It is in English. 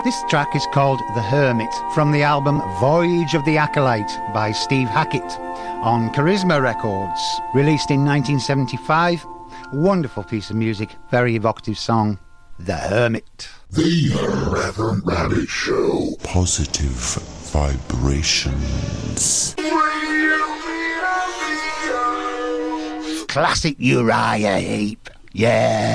This track is called The Hermit from the album Voyage of the Acolyte by Steve Hackett on Charisma Records, released in 1975. Wonderful piece of music, very evocative song, The Hermit. The Reverend Rabbit Show. Positive vibrations. Classic Uriah Heep. Yeah.